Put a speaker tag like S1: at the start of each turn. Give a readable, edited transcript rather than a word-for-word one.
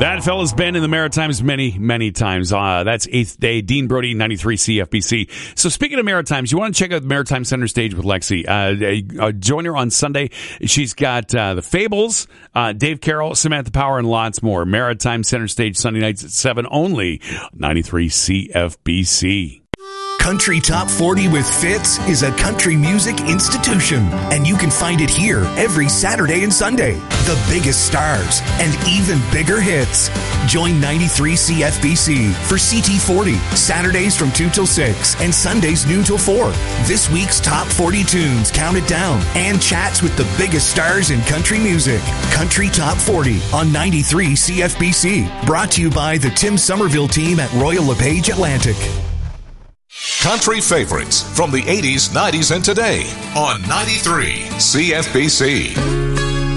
S1: That fella's been in the Maritimes many, many times. That's 8th Day. Dean Brody, 93 CFBC. So speaking of Maritimes, you want to check out the Maritime Center Stage with Lexi. Join her on Sunday. She's got the Fables, Dave Carroll, Samantha Power, and lots more. Maritime Center Stage Sunday nights at 7 only. 93 CFBC.
S2: Country Top 40 with Fitz is a country music institution, and you can find it here every Saturday and Sunday. The biggest stars and even bigger hits. Join 93 CFBC for CT40, Saturdays from 2 till 6 and Sundays noon till 4. This week's Top 40 tunes counted down and chats with the biggest stars in country music. Country Top 40 on 93 CFBC. Brought to you by the Tim Somerville team at Royal LePage Atlantic.
S3: Country favorites from the 80s, 90s, and today on 93 CFBC.